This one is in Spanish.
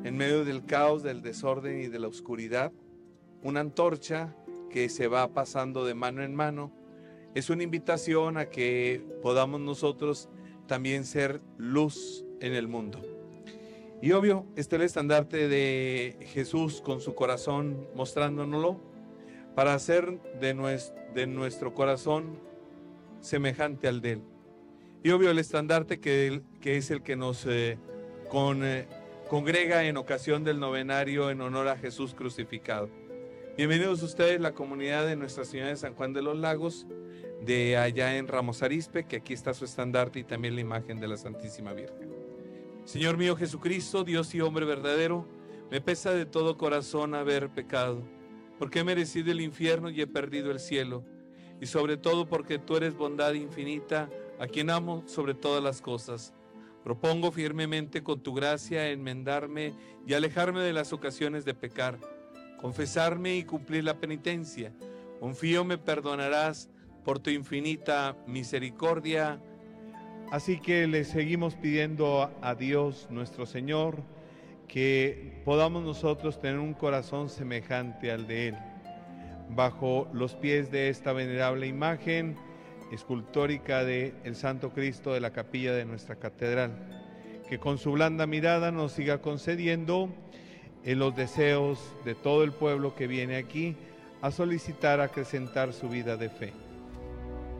en medio del caos, del desorden y de la oscuridad. Una antorcha que se va pasando de mano en mano. Es una invitación a que podamos nosotros también ser luz en el mundo. Y obvio, está el estandarte de Jesús con su corazón mostrándonoslo para hacer de nuestro corazón semejante al de Él. Y obvio, el estandarte que es el que nos congrega en ocasión del novenario en honor a Jesús crucificado. Bienvenidos ustedes, la comunidad de Nuestra Señora de San Juan de los Lagos, de allá en Ramos Arizpe, que aquí está su estandarte y también la imagen de la Santísima Virgen. Señor mío Jesucristo, Dios y hombre verdadero, me pesa de todo corazón haber pecado, porque he merecido el infierno y he perdido el cielo, y sobre todo porque tú eres bondad infinita, a quien amo sobre todas las cosas. Propongo firmemente con tu gracia enmendarme y alejarme de las ocasiones de pecar, confesarme y cumplir la penitencia. Confío me perdonarás por tu infinita misericordia. Así que le seguimos pidiendo a Dios nuestro Señor que podamos nosotros tener un corazón semejante al de Él. Bajo los pies de esta venerable imagen escultórica de el Santo Cristo de la capilla de nuestra catedral, que con su blanda mirada nos siga concediendo los deseos de todo el pueblo que viene aquí a solicitar acrecentar su vida de fe.